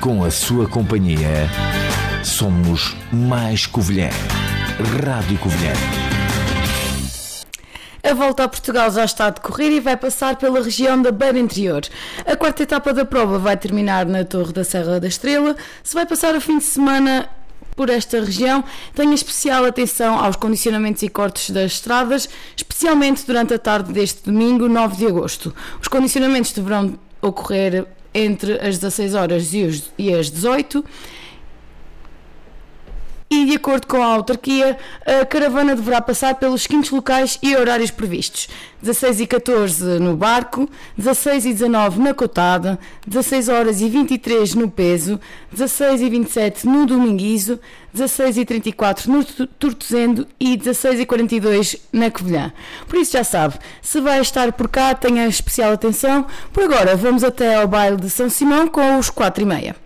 com a sua companhia, somos mais Covilhã. Rádio Covilhã. A volta a Portugal já está a decorrer e vai passar pela região da Beira Interior. A quarta etapa da prova vai terminar na Torre da Serra da Estrela. Se vai passar o fim de semana por esta região, tenha especial atenção aos condicionamentos e cortes das estradas, especialmente durante a tarde deste domingo, 9 de agosto. Os condicionamentos deverão ocorrer entre as 16 horas e as 18. E, de acordo com a autarquia, a caravana deverá passar pelos seguintes locais e horários previstos: 16 e 14 no Barco, 16 e 19 na Cotada, 16 horas e 23 no Peso, 16 e 27 no Dominguizo, 16 e 34 no Tortozendo e 16 e 42 na Covilhã. Por isso já sabe, se vai estar por cá, tenha especial atenção. Por agora, vamos até ao baile de São Simão com os 4:30.